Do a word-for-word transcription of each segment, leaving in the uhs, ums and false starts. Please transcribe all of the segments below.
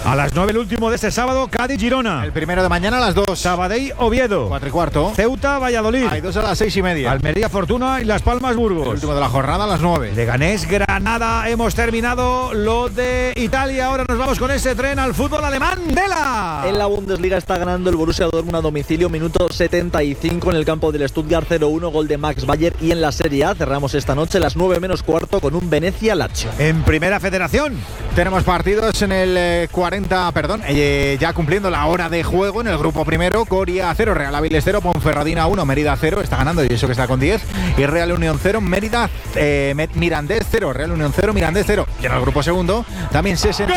A las nueve el último de este sábado, Cádiz-Girona. El primero de mañana a las dos. Sabadell-Oviedo. Cuatro y cuarto. Ceuta-Valladolid. Hay dos a las seis y media. Almería-Fortuna y Las Palmas-Burgos. El último de la jornada a las nueve. Leganés-Granada. Hemos terminado lo de Italia. Ahora nos vamos con ese tren al fútbol alemán. Dela. En la Bundesliga está ganando el Borussia Dortmund a domicilio, minuto setenta y cinco en el campo del Stuttgart, cero uno, gol de Max Bayer. Y en la Serie A cerramos esta noche a las nueve menos cuarto con un Venezia-Lazio. En Primera Federación tenemos partidos en el eh, cuarenta, perdón, eh, ya cumpliendo la hora de juego en el grupo primero. Coria cero, Real Avilés cero, Ponferradina uno, Mérida cero, está ganando y eso que está con diez. Y Real Unión cero, Mérida, eh, Mirandés cero, Real Unión cero, Mirandés cero. Y en el grupo segundo también sesenta.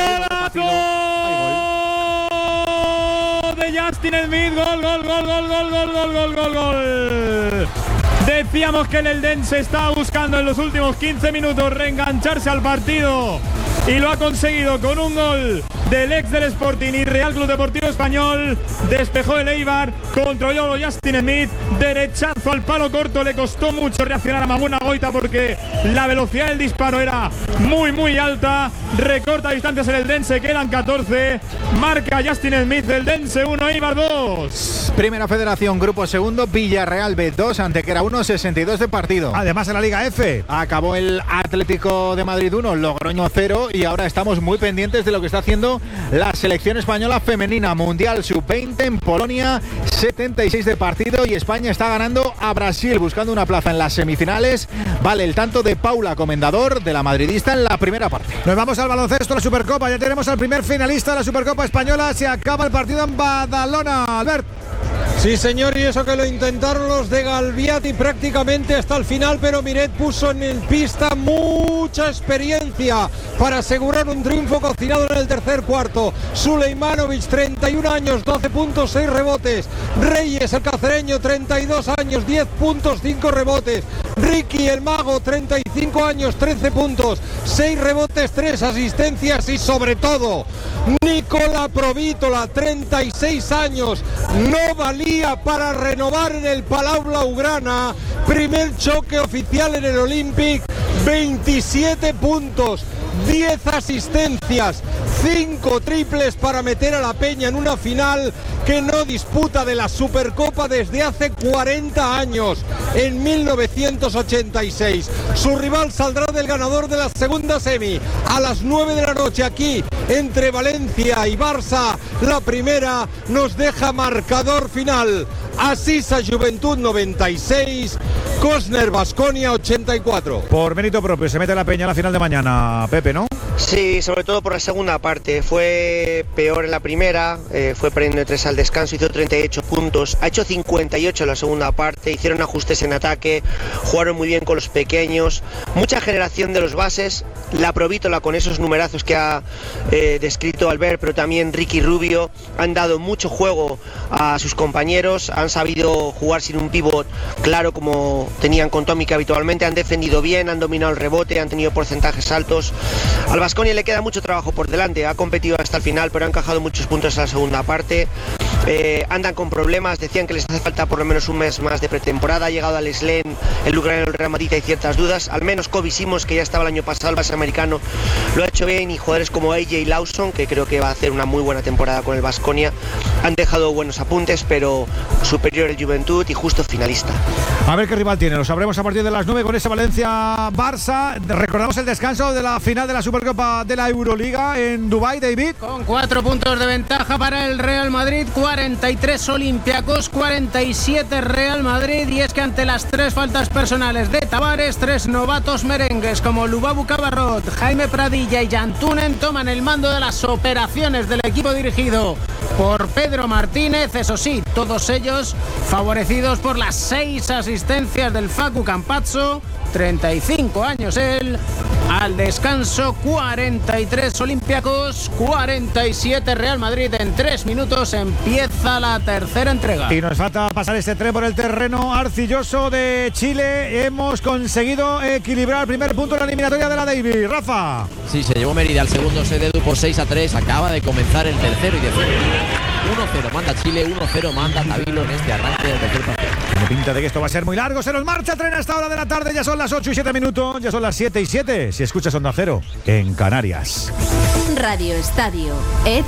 De Justin Smith, gol, gol, gol, gol, gol, gol, gol, gol, gol, gol. Decíamos que el Eldense estaba buscando en los últimos quince minutos reengancharse al partido y lo ha conseguido con un gol del ex del Sporting y Real Club Deportivo Español. Despejó el Eibar, controló Justin Smith, derechazo al palo corto. Le costó mucho reaccionar a Mamuna Goita porque la velocidad del disparo era muy muy alta. Recorta distancias el Eldense, quedan catorce. Marca Justin Smith, Eldense uno, Eibar dos. Primera Federación, grupo segundo, Villarreal B dos, Antequera uno, sesenta y dos de partido. Además en la Liga F acabó el Atlético de Madrid uno, Logroño cero. Y ahora estamos muy pendientes de lo que está haciendo la selección española femenina. Mundial sub veinte en Polonia, setenta y seis de partido, y España está ganando a Brasil, buscando una plaza en las semifinales. Vale el tanto de Paula Comendador, de la madridista, en la primera parte. Nos vamos al baloncesto, la Supercopa. Ya tenemos al primer finalista de la Supercopa Española. Se acaba el partido en Badalona. Albert. Sí, señor, y eso que lo intentaron los de Galviati prácticamente hasta el final, pero Miret puso en pista mucha experiencia para asegurar un triunfo cocinado en el tercer cuarto. Suleimanovic, treinta y un años, doce puntos, seis rebotes. Reyes, el cacereño, treinta y dos años, diez puntos, cinco rebotes. Ricky, el mago, treinta y cinco años, trece puntos, seis rebotes, tres asistencias. Y sobre todo, Nicola Provítola, treinta y seis años, no valía para renovar en el Palau Blaugrana. Primer choque oficial en el Olympic, veintisiete puntos, diez asistencias, cinco triples para meter a la Peña en una final que no disputa de la Supercopa desde hace cuarenta años, en mil novecientos ochenta y seis. Su rival saldrá del ganador de la segunda semi a las nueve de la noche aquí entre Valencia y Barça. La primera nos deja marcador final: Asisa Juventud noventa y seis, Cosner Baskonia ochenta y cuatro. Por mérito propio se mete la Peña a la final de mañana, Pepe, ¿no? Sí, sobre todo por la segunda parte. Fue peor en la primera, eh, fue perdiendo tres al descanso, hizo treinta y ocho puntos, ha hecho cincuenta y ocho en la segunda parte, hicieron ajustes en ataque, jugaron muy bien con los pequeños, mucha generación de los bases, la Provítola con esos numerazos que ha eh, descrito Albert, pero también Ricky Rubio, han dado mucho juego a sus compañeros, han sabido jugar sin un pívot claro como tenían con Tomic habitualmente, han defendido bien, han dominado el rebote, han tenido porcentajes altos. Al Baskonia le queda mucho trabajo por delante, ha competido hasta el final, pero ha encajado muchos puntos en la segunda parte. Eh, andan con problemas, decían que les hace falta por lo menos un mes más de pretemporada. Ha llegado al Slen, el ucraniano, el Real Madrid, hay ciertas dudas. Al menos Kobe Simons, que ya estaba el año pasado, el base americano, lo ha hecho bien, y jugadores como A J Lawson, que creo que va a hacer una muy buena temporada con el Baskonia, han dejado buenos apuntes, pero superior el Juventud y justo finalista. A ver qué rival tiene, lo sabremos a partir de las nueve con ese Valencia-Barça. Recordamos el descanso de la final de la Supercopa de la Euroliga en Dubái, David. Con cuatro puntos de ventaja para el Real Madrid, cuarenta y tres Olympiacos, cuarenta y siete Real Madrid. Y es que ante las tres faltas personales de Tavares, tres novatos merengues como Lubabu Cabarrot, Jaime Pradilla y Jan Tunen toman el mando de las operaciones del equipo dirigido por Pedro Martínez. Eso sí, todos ellos favorecidos por las seis asistencias del Facu Campazzo, treinta y cinco años él. Al descanso, cuarenta y tres Olympiacos, cuarenta y siete Real Madrid. En tres minutos empieza la tercera entrega. Y nos falta pasar este tren por el terreno arcilloso de Chile. Hemos conseguido equilibrar el primer punto en la eliminatoria de la Davis. Rafa. Sí, se llevó Mérida al segundo set Edu por seis a tres. Acaba de comenzar el tercero y definitivo. uno cero manda Chile, uno cero manda Tabilo en este arranque del tercer partido. Me pinta de que esto va a ser muy largo. Se nos marcha el tren a esta hora de la tarde. Ya son las ocho y siete minutos. Ya son las siete y siete. Si escuchas Onda Cero en Canarias. Radio Estadio. Edu